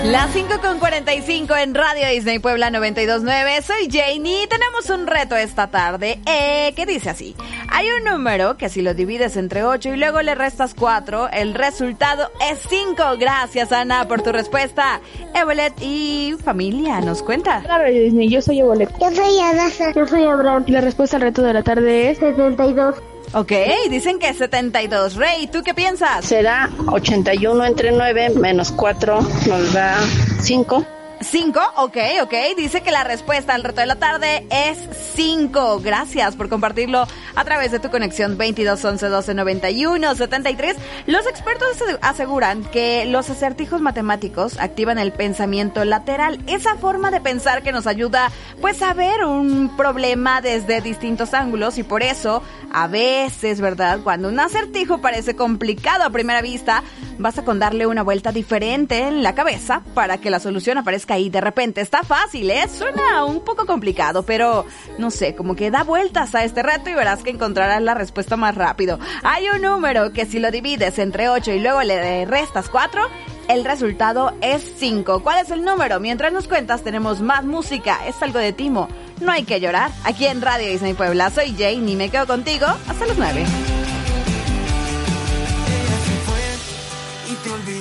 Las 5:45 en Radio Disney Puebla 92.9. Soy Janie y tenemos un reto esta tarde que dice así. Hay un número que si lo divides entre 8 y luego le restas 4, el resultado es 5. Gracias, Ana, por tu respuesta. Evolet y familia, ¿nos cuenta? Hola, Radio Disney, yo soy Evolet. Yo soy Adasa. Yo soy Abraham. La respuesta al reto de la tarde es 72. Ok, dicen que es 72. Rey, ¿tú qué piensas? Será 81 entre 9 menos 4 nos da 5. 5, ok. Dice que la respuesta al reto de la tarde es 5. Gracias por compartirlo a través de tu conexión 22 11 12 91 73. Los expertos aseguran que los acertijos matemáticos activan el pensamiento lateral, esa forma de pensar que nos ayuda pues a ver un problema desde distintos ángulos, y por eso a veces, ¿verdad? Cuando un acertijo parece complicado a primera vista, basta con darle una vuelta diferente en la cabeza para que la solución aparezca ahí de repente. Está fácil, ¿eh? Suena un poco complicado, pero no sé, como que da vueltas a este reto y verás que encontrarás la respuesta más rápido. Hay un número que si lo divides entre 8 y luego le restas 4, el resultado es 5. ¿Cuál es el número? Mientras nos cuentas, tenemos más música. Es algo de Timo. No hay que llorar. Aquí en Radio Disney Puebla. Soy Jane y me quedo contigo hasta las 9. Y te olvidé.